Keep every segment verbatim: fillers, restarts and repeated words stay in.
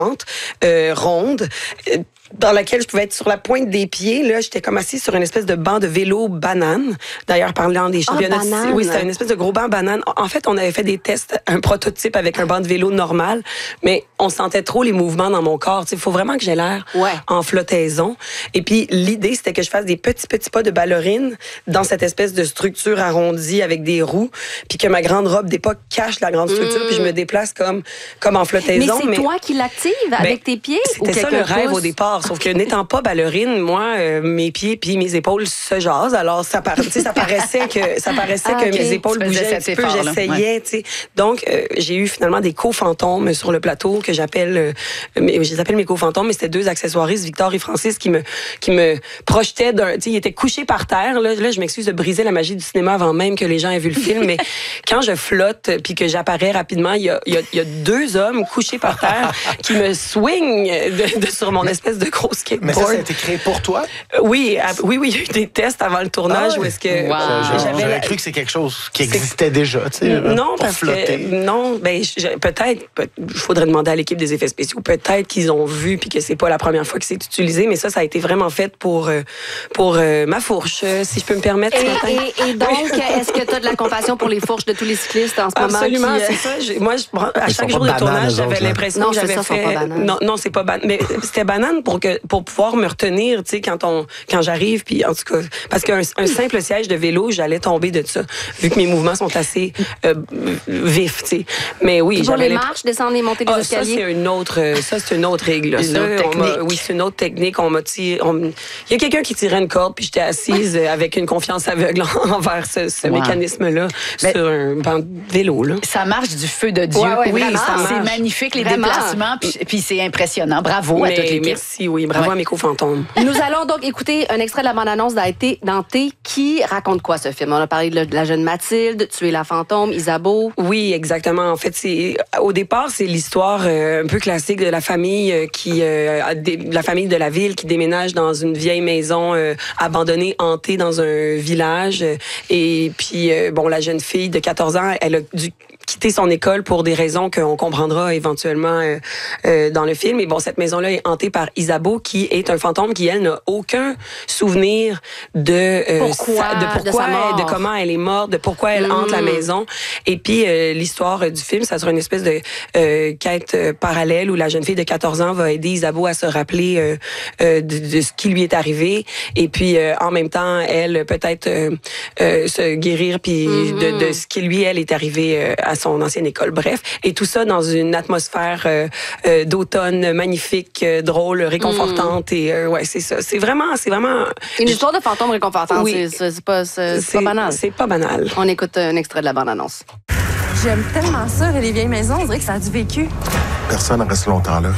euh, ronde, euh, dans laquelle je pouvais être sur la pointe des pieds. Là, j'étais comme assise sur une espèce de banc de vélo banane. D'ailleurs, parlant des championnats... Oh, banane. Oui, c'était une espèce de gros banc banane. En fait, on avait fait des tests, un prototype avec un banc de vélo normal, mais on sentait trop les mouvements dans mon corps. Il faut vraiment que j'ai l'air ouais. en flottaison. Et puis, l'idée, c'était que je fasse des petits, petits pas de ballerine dans cette espèce de structure arrondie avec des roues, puis que ma grande robe d'époque cache la grande structure, mmh. puis je me déplace comme, comme en flottaison. Mais c'est mais... toi qui l'active avec ben, tes pieds? C'était ça le rêve pousse? Au départ. Sauf que n'étant pas ballerine, moi, euh, mes pieds puis mes épaules se jasent. Alors, ça, par... ça paraissait que, ça paraissait ah, que okay. mes épaules bougeaient un petit peu. J'essayais, tu sais. Donc, euh, j'ai eu finalement des co-fantômes sur le plateau que j'appelle, euh, mais, je les appelle mes co-fantômes, mais c'était deux accessoiristes, Victor et Francis, qui me, qui me projetaient d'un, tu sais, ils étaient couchés par terre. Là, là je m'excuse de briser la magie du cinéma avant même que les gens aient vu le film, mais quand je flotte puis que j'apparais rapidement, il y a, il y a, il y a deux hommes couchés par terre qui me swingent de, de, sur mon espèce de gros skateboard. Mais ça, ça a été créé pour toi? Oui, à, oui, oui, il y a eu des tests avant le tournage ah, où est-ce que wow. j'avais J'aurais la... cru que c'est quelque chose qui existait déjà, tu sais. Non, parce flotter. que non, ben je, peut-être, il faudrait demander à l'équipe des effets spéciaux. Peut-être qu'ils ont vu puis que c'est pas la première fois que c'est utilisé, mais ça, ça a été vraiment fait pour pour euh, ma fourche, si je peux me permettre. Et, et, et donc, est-ce que tu as de la compassion pour les fourches de tous les cyclistes en ce Absolument, moment? Absolument, c'est ça. Moi, je, à Ils chaque jour de tournage, j'avais l'impression que j'avais ça, fait. Non, non, c'est pas banane. Mais c'était banane pour que pour pouvoir me retenir, tu sais, quand on, quand j'arrive, puis en tout cas, parce qu'un un simple siège de vélo, j'allais tomber de ça, vu que mes mouvements sont assez euh, vifs, tu sais. Mais oui, j'avais les marches, descendre et monter les ah, escaliers. Ça c'est une autre, ça c'est une autre règle. Une ça, autre technique. Oui, c'est une autre technique. On m'a tiré, on... il y a quelqu'un qui tirait une corde, puis j'étais assise avec une confiance aveugle envers ce, ce wow. mécanisme-là Mais sur un banc de vélo là. Ça marche du feu de Dieu. Ouais, ouais, oui, ça marche. C'est magnifique les vraiment. déplacements, puis, puis c'est impressionnant. Bravo Mais, à toutes les merci, oui, bravo ouais. à mes co-fantômes. Nous allons donc écouter un extrait de la bande-annonce d'Anté qui raconte quoi ce film? On a parlé de la jeune Mathilde, Tuer la fantôme, Isabeau. Oui, exactement. En fait, c'est au départ, c'est l'histoire euh, un peu classique de la famille euh, qui, euh, la famille de la ville qui déménage dans une vieille maison euh, abandonnée, hantée dans un village. Et puis, euh, bon, la jeune fille de quatorze ans, elle a dû quitter son école pour des raisons qu'on comprendra éventuellement euh, euh, dans le film. Et bon, cette maison-là est hantée par Isabeau, qui est un fantôme qui, elle, n'a aucun souvenir de euh, pourquoi, sa, de pourquoi, de, sa de comment elle est morte, de pourquoi elle mmh. hante la maison. Et puis, euh, l'histoire du film, ça sera une espèce de euh, quête euh, parallèle où la jeune fille de quatorze ans va aider Isabeau à se rappeler euh, euh, de, de ce qui lui est arrivé. Et puis, euh, en même temps, elle, peut-être euh, euh, se guérir puis mmh. de, de ce qui lui, elle, est arrivé euh, à son ancienne école. Bref, et tout ça dans une atmosphère euh, euh, d'automne magnifique, euh, drôle, réconfortante. Mmh. Et euh, ouais, c'est ça. C'est vraiment, c'est vraiment une histoire de fantôme réconfortante. Oui. C'est, c'est pas, c'est, c'est pas banal. C'est pas banal. On écoute un extrait de la bande-annonce. J'aime tellement ça, les vieilles maisons. On dirait que ça a du vécu. Personne ne reste longtemps là.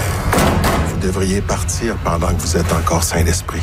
Vous devriez partir pendant que vous êtes encore sain d'esprit.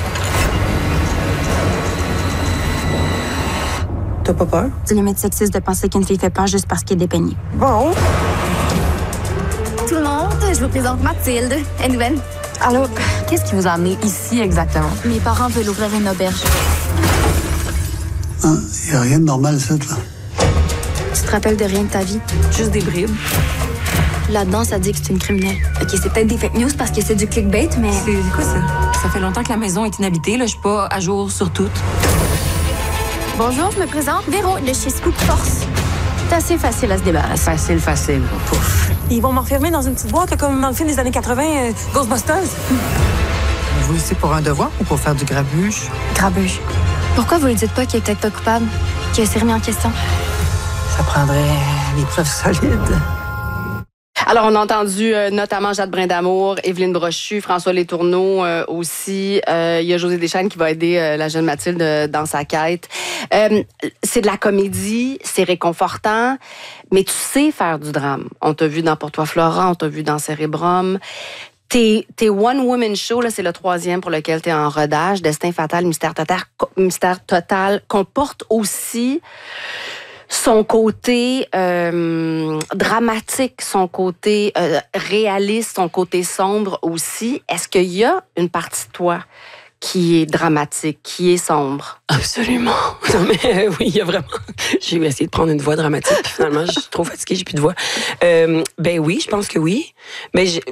T'as pas peur? C'est limite sexiste de penser qu'une fille fait peur juste parce qu'elle est dépeignée. Bon. Tout le monde, je vous présente Mathilde. Elle nouvelle. Allô? Qu'est-ce qui vous a amené ici exactement? Mes parents veulent ouvrir une auberge. Il ah, n'y a rien de normal, ça, là. Tu te rappelles de rien de ta vie? Juste des bribes. Là-dedans, ça dit que c'est une criminelle. OK, c'est peut-être des fake news parce que c'est du clickbait, mais... C'est quoi ça? Ça fait longtemps que la maison est inhabitée, là. Je suis pas à jour sur tout. Bonjour, je me présente Véro de chez Scoop Force. C'est assez facile à se débarrasser. Facile, facile. Pouf. Ils vont m'enfermer dans une petite boîte comme dans le film des années quatre-vingts, euh, Ghostbusters. Vous ici pour un devoir ou pour faire du grabuge? Grabuge. Pourquoi vous ne dites pas qu'il est peut-être pas coupable, qu'il s'est remis en question? Ça prendrait des preuves solides. Alors, on a entendu euh, notamment Jade Brindamour, Évelyne Brochu, François Letourneau euh, aussi. Euh, il y a José Deschênes qui va aider euh, la jeune Mathilde euh, dans sa quête. Euh, c'est de la comédie, c'est réconfortant, mais tu sais faire du drame. On t'a vu dans Pour toi, Florent, on t'a vu dans Cérébrum. Tes, tes one-woman show, là, c'est le troisième pour lequel tu es en rodage. Destin fatal, mystère total, mystère total comporte aussi son côté euh, dramatique, son côté euh, réaliste, son côté sombre aussi. Est-ce qu'il y a une partie de toi qui est dramatique, qui est sombre? Absolument. Non, mais euh, oui, il y a vraiment... J'ai essayé de prendre une voix dramatique, puis finalement, je suis trop fatiguée, j'ai plus de voix. Euh, ben oui, je pense que oui. Mais